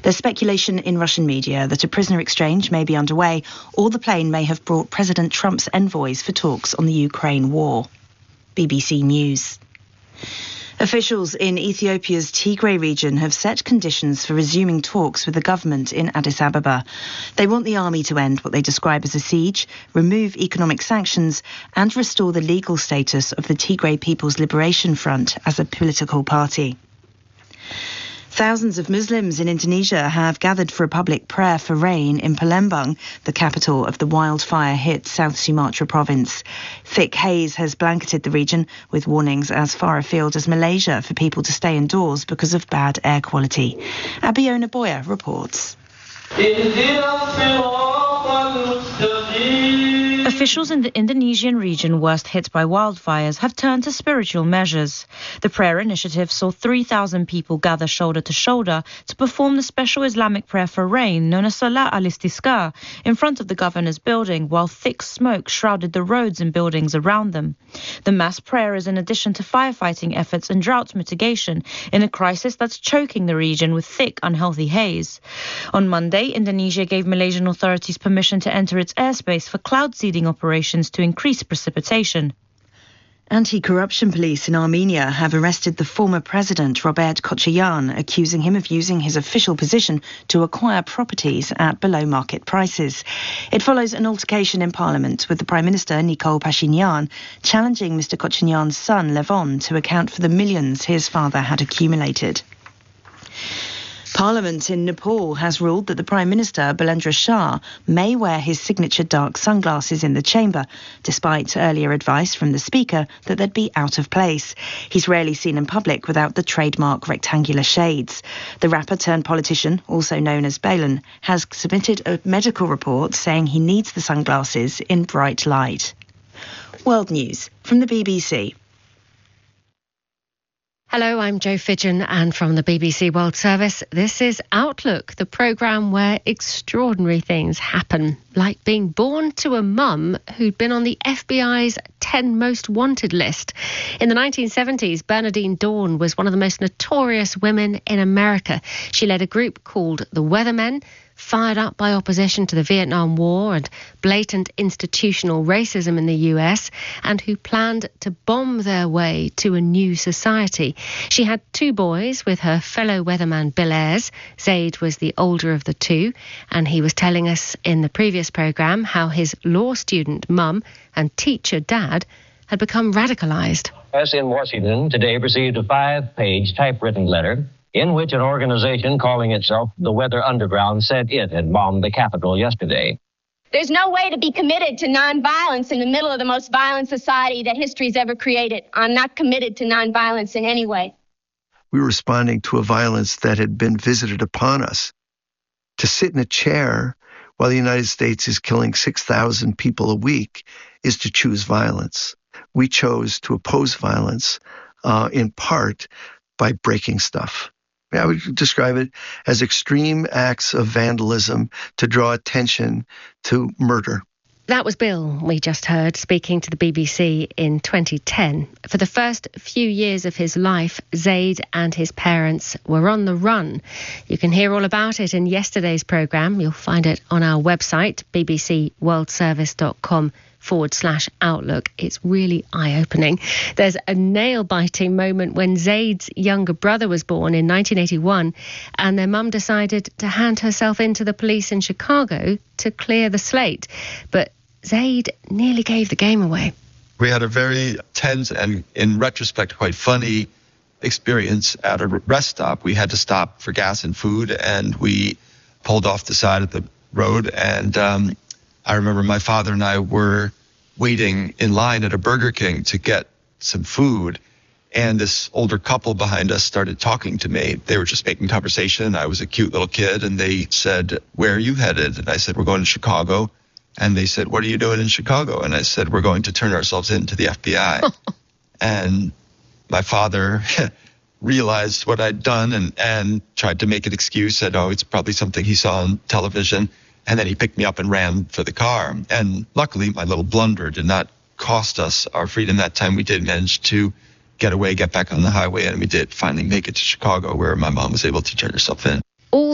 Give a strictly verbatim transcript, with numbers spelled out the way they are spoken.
There's speculation in Russian media that a prisoner exchange may be underway, or the plane may have brought President Trump's envoys for talks on the Ukraine war. B B C News. Officials in Ethiopia's Tigray region have set conditions for resuming talks with the government in Addis Ababa. They want the army to end what they describe as a siege, remove economic sanctions, and restore the legal status of the Tigray People's Liberation Front as a political party. Thousands of Muslims in Indonesia have gathered for a public prayer for rain in Palembang, the capital of the wildfire-hit South Sumatra province. Thick haze has blanketed the region, with warnings as far afield as Malaysia for people to stay indoors because of bad air quality. Abiona Boya reports. Officials in the Indonesian region worst hit by wildfires have turned to spiritual measures. The prayer initiative saw three thousand people gather shoulder to shoulder to perform the special Islamic prayer for rain known as Salat al-Istisqa in front of the governor's building, while thick smoke shrouded the roads and buildings around them. The mass prayer is in addition to firefighting efforts and drought mitigation in a crisis that's choking the region with thick, unhealthy haze. On Monday, Indonesia gave Malaysian authorities permission to enter its airspace for cloud seeding operations to increase precipitation. Anti-corruption police in Armenia have arrested the former president, Robert Kochayan, accusing him of using his official position to acquire properties at below market prices. It follows an altercation in Parliament with the Prime Minister, Nikol Pashinyan, challenging Mister Kochayan's son, Levon, to account for the millions his father had accumulated. Parliament in Nepal has ruled that the Prime Minister, Balendra Shah, may wear his signature dark sunglasses in the chamber, despite earlier advice from the Speaker that they'd be out of place. He's rarely seen in public without the trademark rectangular shades. The rapper turned politician, also known as Balan, has submitted a medical report saying he needs the sunglasses in bright light. World News from the B B C. Hello, I'm Jo Fidgen, and from the B B C World Service, this is Outlook, the programme where extraordinary things happen, like being born to a mum who'd been on the F B I's ten most wanted list. In the nineteen seventies, Bernadine Dawn was one of the most notorious women in America. She led a group called the Weathermen, fired up by opposition to the Vietnam War and blatant institutional racism in the U S, and who planned to bomb their way to a new society. She had two boys with her fellow weatherman Bill Ayers. Zaid was the older of the two, and he was telling us in the previous programme how his law student mum and teacher dad had become radicalised. Us in Washington today received a five-page typewritten letter in which an organization calling itself the Weather Underground said it had bombed the Capitol yesterday. There's no way to be committed to nonviolence in the middle of the most violent society that history's ever created. I'm not committed to nonviolence in any way. We were responding to a violence that had been visited upon us. To sit in a chair while the United States is killing six thousand people a week is to choose violence. We chose to oppose violence, uh, in part by breaking stuff. I would describe it as extreme acts of vandalism to draw attention to murder. That was Bill we just heard speaking to the B B C in twenty ten. For the first few years of his life, Zaid and his parents were on the run. You can hear all about it in yesterday's programme. You'll find it on our website, bbcworldservice.com forward slash outlook. It's really eye-opening. There's a nail-biting moment when Zaid's younger brother was born in nineteen eighty-one, and their mum decided to hand herself into the police in Chicago to clear the slate. But Zaid nearly gave the game away. We had a very tense and, in retrospect, quite funny experience at a rest stop. We had to stop for gas and food, and we pulled off the side of the road, and um, I remember my father and I were waiting in line at a Burger King to get some food, and this older couple behind us started talking to me. They were just making conversation. I was a cute little kid, and they said, "Where are you headed?" And I said, "We're going to Chicago." And they said, "What are you doing in Chicago?" And I said, "We're going to turn ourselves in to the F B I." And my father realized what I'd done and, and tried to make an excuse, said, "Oh, it's probably something he saw on television." And then he picked me up and ran for the car. And luckily, my little blunder did not cost us our freedom that time. We did manage to get away, get back on the highway, and we did finally make it to Chicago, where my mom was able to turn herself in.